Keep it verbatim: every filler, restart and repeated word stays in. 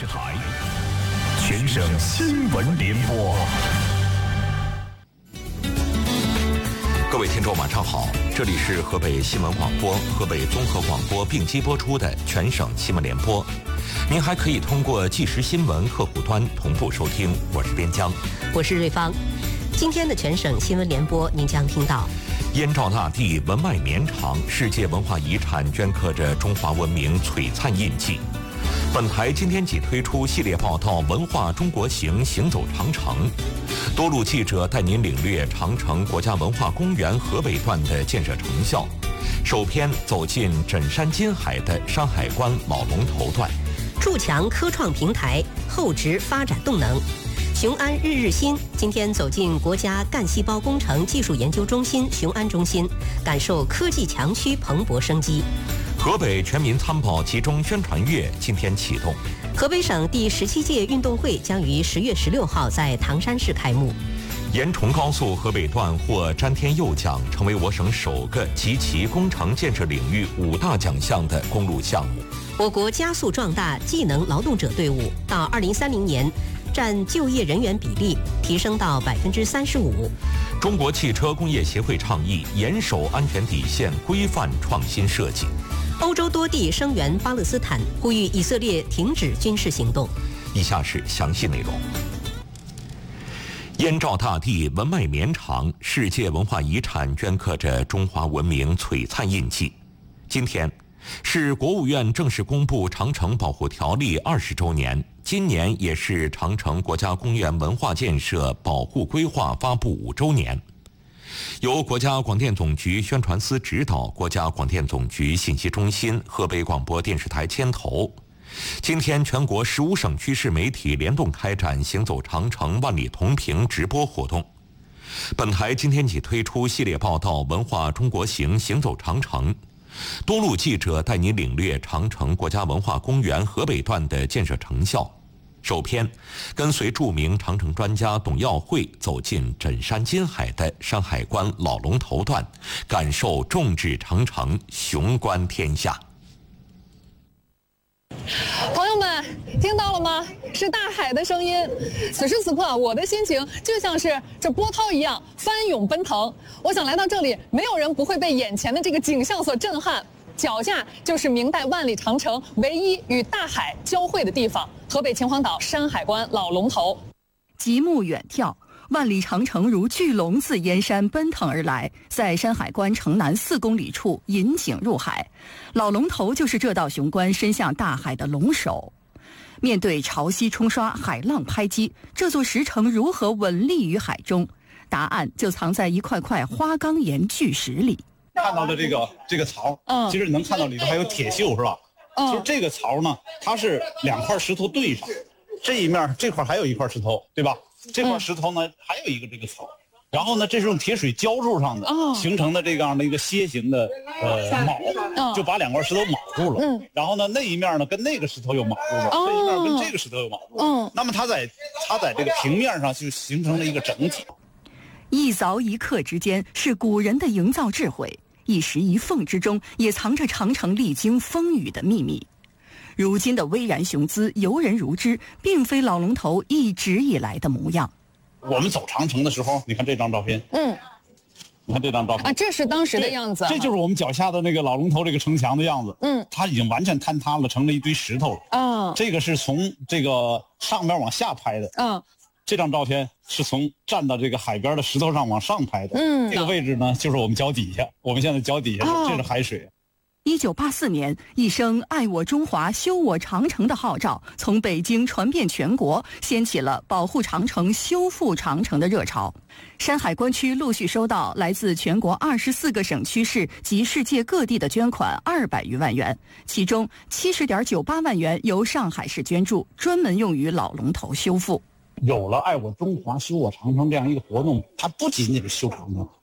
台，全省新闻联播。 各位听众晚上好，这里是河北新闻广播、河北综合广播并机播出的全省新闻联播。您还可以通过即时新闻客户端同步收听。我是边疆， 我是瑞芳。今天的全省新闻联播，您将听到： 燕赵大地文脉绵长，世界文化遗产镌刻着中华文明璀璨印记。本台今天起推出系列报道《文化中国行》，行走长城。多路记者带您领略长城国家文化公园河北段的建设成效。首篇走进枕山金海的山海关老龙头段。 筑墙科创平台厚植发展动能。雄安日日新今天走进国家干细胞工程技术研究中心雄安中心，感受科技强区蓬勃生机。 河北全民参保集中宣传月今天启动。 河北省第十七届运动会将于十月十六号在唐山市开幕。 延崇高速河北段获詹天佑奖，成为我省首个集齐工程建设领域五大奖项的公路项目。 我国加速壮大技能劳动者队伍，到二零三零年占就业人员比例提升到百分之三十五。 中国汽车工业协会倡议严守安全底线，规范创新设计。 欧洲多地声援巴勒斯坦，呼吁以色列停止军事行动。 以下是详细内容。燕赵大地文脉绵长，世界文化遗产镌刻着中华文明璀璨印记。今天是国务院正式公布《长城保护条例》二十周年，今年也是长城国家公园文化建设保护规划发布五周年。由国家广电总局宣传司指导，国家广电总局信息中心、河北广播电视台牵头。今天，全国十五省区市媒体联动开展“行走长城，万里同屏”直播活动。本台今天起推出系列报道《文化中国行》，行走长城。多路记者带您领略长城国家文化公园河北段的建设成效。首篇，跟随著名长城专家董耀会走进枕山金海的山海关老龙头段，感受众志长城，雄观天下。 朋友们，听到了吗？是大海的声音。此时此刻，我的心情就像是这波涛一样翻涌奔腾。我想来到这里，没有人不会被眼前的这个景象所震撼。脚下就是明代万里长城唯一与大海交汇的地方——河北秦皇岛山海关老龙头。 极目远眺，万里长城如巨龙自燕山奔腾而来，在山海关城南四公里处引颈入海。老龙头就是这道雄关伸向大海的龙首。面对潮汐冲刷、海浪拍击，这座石城如何稳立于海中？答案就藏在一块块花岗岩巨石里。 看到的这个这个槽，嗯，其实能看到里头还有铁锈，是吧？嗯，就是这个槽呢，它是两块石头对上，这一面这块还有一块石头，对吧？这块石头呢，嗯、还有一个这个槽，然后呢，这是用铁水浇筑上的，哦、形成的这样的一个楔形的呃铆，就把两块石头铆住了。嗯，然后呢，那一面呢跟那个石头又铆住了，哦、这一面跟这个石头又铆住了。嗯，那么它在它在这个平面上就形成了一个整体。 一凿一刻之间，是古人的营造智慧。一石一缝之中，也藏着长城历经风雨的秘密。如今的巍然雄姿，游人如织，并非老龙头一直以来的模样。 我们走长城的时候，你看这张照片，嗯，你看这张照片啊，这是当时的样子， 这就是我们脚下的那个老龙头这个城墙的样子。嗯，它已经完全坍塌了，成了一堆石头了。嗯，这个是从这个上边往下拍的。嗯。这张照片是从站到这个海边的石头上往上拍的，嗯，这个位置呢就是我们脚底下，我们现在脚底下、哦、这是海水。 一九八四年，一声爱我中华、修我长城的号召从北京传遍全国，掀起了保护长城、修复长城的热潮。山海关区陆续收到来自全国二十四个省区市及世界各地的捐款二百余万元，其中七十点九八万元由上海市捐助，专门用于老龙头修复。 有了爱我中华修我长城这样一个活动，它不仅仅是修长城，